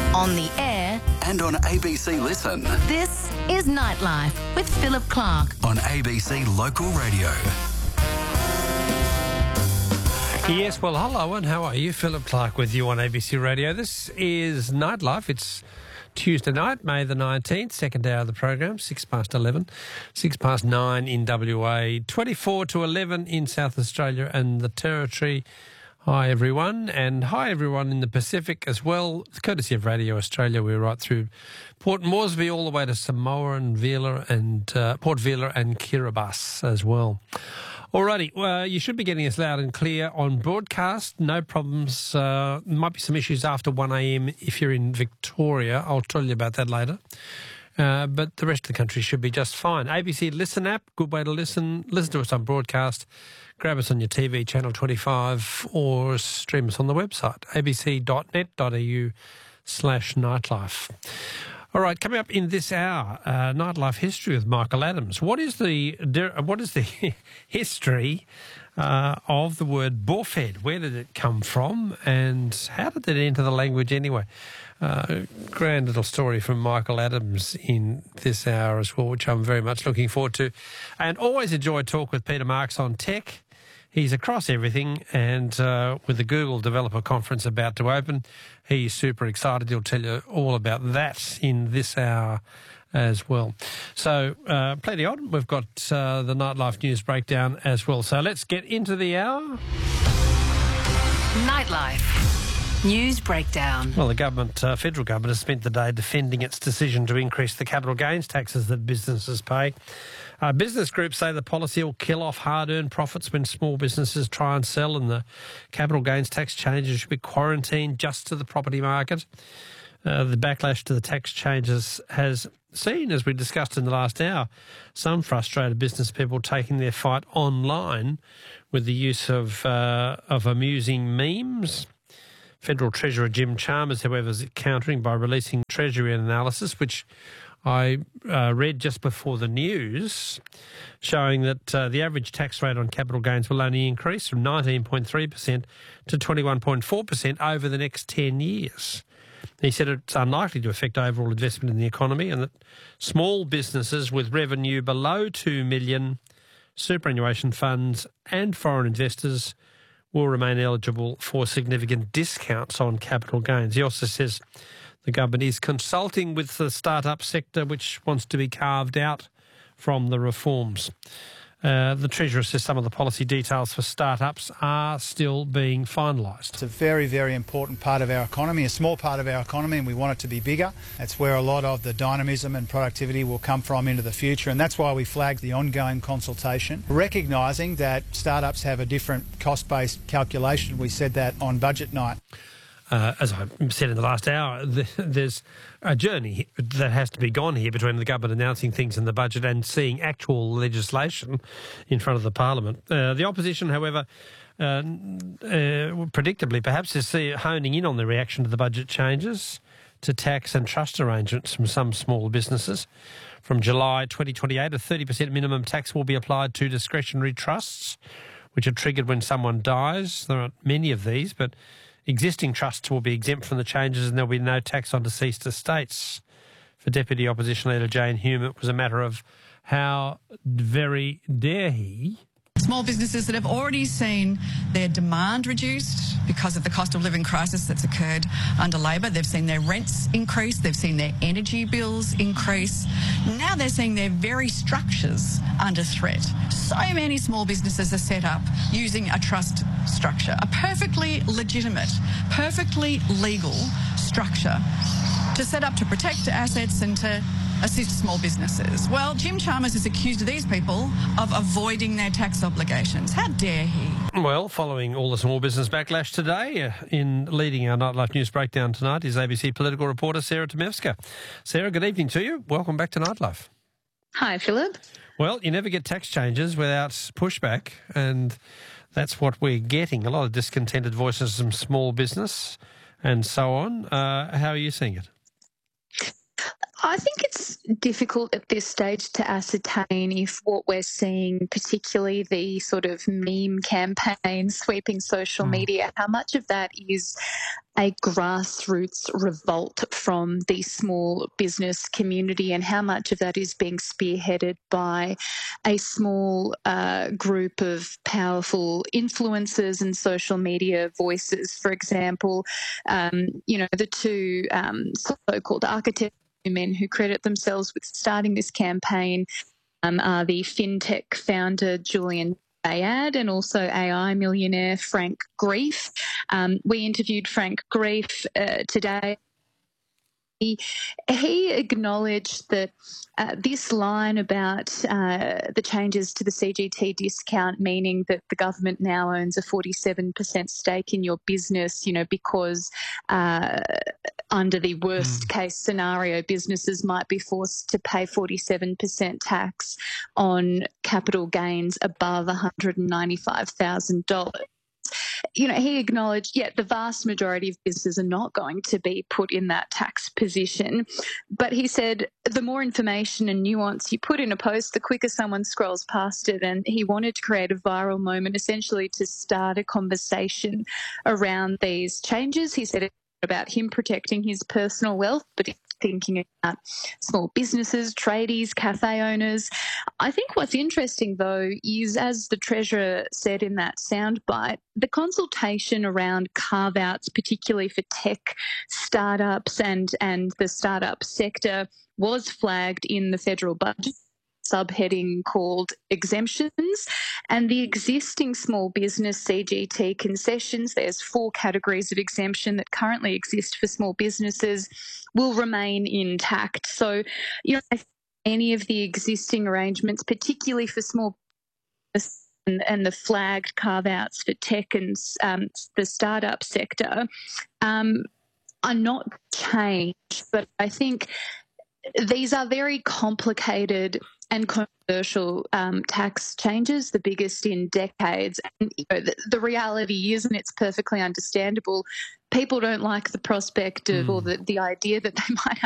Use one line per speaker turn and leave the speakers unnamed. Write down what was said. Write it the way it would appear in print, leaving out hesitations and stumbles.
On the air.
And on ABC Listen.
This is Nightlife with Philip Clark.
On ABC Local Radio.
Yes, well, hello and how are you? Philip Clark with you on ABC Radio. This is Nightlife. It's Tuesday night, May the 19th, second hour of the program, 11, 9 in WA, 24 to 11 in South Australia and the Territory. Hi, everyone, and hi, everyone in the Pacific as well. Courtesy of Radio Australia, we're right through Port Moresby all the way to Samoa and Vila and Port Vila and Kiribati as well. Alrighty, well, you should be getting us loud and clear on broadcast. No problems. Might be some issues after 1 a.m. if you're in Victoria. I'll tell you about that later. But the rest of the country should be just fine. ABC Listen app, good way to listen. Listen to us on broadcast. Grab us on your TV, Channel 25, or stream us on the website, abc.net.au/nightlife. All right, coming up in this hour, Nightlife History with Michael Adams. What is the history of the word buffhead? Where did it come from, and how did it enter the language anyway? Grand little story from Michael Adams in this hour as well, which I'm very much looking forward to. And always enjoy a talk with Peter Marks on tech. He's across everything, and with the Google Developer Conference about to open, he's super excited. He'll tell you all about that in this hour as well. So, plenty on. We've got the Nightlife News Breakdown as well. So let's get into the hour.
Nightlife News Breakdown.
Well, the government, federal government, has spent the day defending its decision to increase the capital gains taxes that businesses pay. Business groups say the policy will kill off hard-earned profits when small businesses try and sell, and the capital gains tax changes should be quarantined just to the property market. The backlash to the tax changes has seen, as we discussed in the last hour, some frustrated business people taking their fight online with the use of amusing memes. Federal Treasurer Jim Chalmers, however, is countering by releasing Treasury analysis, which I read just before the news, showing that the average tax rate on capital gains will only increase from 19.3% to 21.4% over the next 10 years. He said it's unlikely to affect overall investment in the economy, and that small businesses with revenue below $2 million, superannuation funds and foreign investors will remain eligible for significant discounts on capital gains. He also says the government is consulting with the start-up sector, which wants to be carved out from the reforms. The Treasurer says some of the policy details for start-ups are still being finalised.
It's a very, very important part of our economy, a small part of our economy, and we want it to be bigger. That's where a lot of the dynamism and productivity will come from into the future, and that's why we flagged the ongoing consultation, recognising that start-ups have a different cost-based calculation. We said that on budget night.
As I said in the last hour, there's a journey that has to be gone here between the government announcing things in the budget and seeing actual legislation in front of the Parliament. The opposition, however, predictably perhaps, is honing in on the reaction to the budget changes to tax and trust arrangements from some small businesses. From July 2028, a 30% minimum tax will be applied to discretionary trusts, which are triggered when someone dies. There aren't many of these, but existing trusts will be exempt from the changes, and there'll be no tax on deceased estates. For Deputy Opposition Leader Jane Hume, it was a matter of how very dare he.
Small businesses that have already seen their demand reduced because of the cost of living crisis that's occurred under Labor. They've seen their rents increase, they've seen their energy bills increase. Now they're seeing their very structures under threat. So many small businesses are set up using a trust structure, a perfectly legitimate, perfectly legal structure to set up to protect assets and to assist small businesses. Well, Jim Chalmers has accused these people of avoiding their tax obligations. How dare he?
Well, following all the small business backlash today, in leading our Nightlife News Breakdown tonight is ABC political reporter Sarah Tomevska. Sarah, good evening to you. Welcome back to Nightlife.
Hi, Philip.
Well, you never get tax changes without pushback, and that's what we're getting. A lot of discontented voices from small business and so on. How are you seeing it?
I think it's difficult at this stage to ascertain if what we're seeing, particularly the sort of meme campaign sweeping social media, how much of that is a grassroots revolt from the small business community and how much of that is being spearheaded by a small group of powerful influencers and social media voices. For example, the two so-called architects, men who credit themselves with starting this campaign are the fintech founder Julian Bayad and also AI millionaire Frank Greif. We interviewed Frank Greif today. He acknowledged that this line about the changes to the CGT discount, meaning that the government now owns a 47% stake in your business, because under the worst case scenario, businesses might be forced to pay 47% tax on capital gains above $195,000. He acknowledged, the vast majority of businesses are not going to be put in that tax position. But he said the more information and nuance you put in a post, the quicker someone scrolls past it. And he wanted to create a viral moment, essentially to start a conversation around these changes. He said it's about him protecting his personal wealth, but he's thinking about small businesses, tradies, cafe owners. I think what's interesting, though, is, as the Treasurer said in that soundbite, the consultation around carve-outs, particularly for tech startups and the startup sector, was flagged in the federal budget subheading called exemptions, and the existing small business CGT concessions, there's 4 categories of exemption that currently exist for small businesses, will remain intact. So, I think any of the existing arrangements, particularly for small business and the flagged carve-outs for tech and the startup sector, are not changed, but I think these are very complicated and controversial tax changes, the biggest in decades. And the reality is, and it's perfectly understandable, people don't like the prospect of or the idea that they might